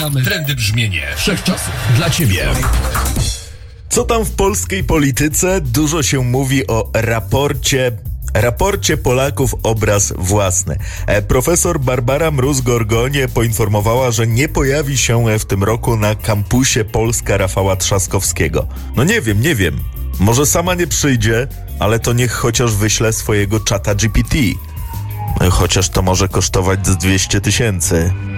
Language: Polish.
Mamy trendy brzmienie wszechczasów dla ciebie. Co tam w polskiej polityce? Dużo się mówi o raporcie Polaków obraz własny. Profesor Barbara Mróz-Gorgonie poinformowała, że nie pojawi się w tym roku na kampusie Polska Rafała Trzaskowskiego. No nie wiem. Może sama nie przyjdzie, ale to niech chociaż wyśle swojego czata GPT. Chociaż to może kosztować z 200 000.